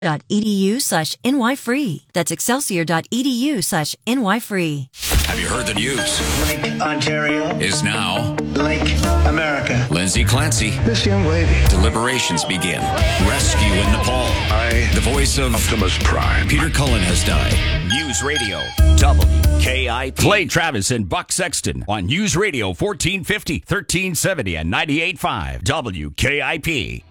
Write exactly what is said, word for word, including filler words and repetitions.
edu slash ny free. That's excelsior.edu slash ny free. Have you heard the news? Lake Ontario Is now Lake America. Lindsay Clancy. This young lady. Deliberations begin. Rescue in Nepal. I, The voice of Optimus Prime. Peter Cullen has died. News Radio W K I P. Play Travis and Buck Sexton on News Radio fourteen fifty, thirteen seventy, and ninety-eight point five W K I P.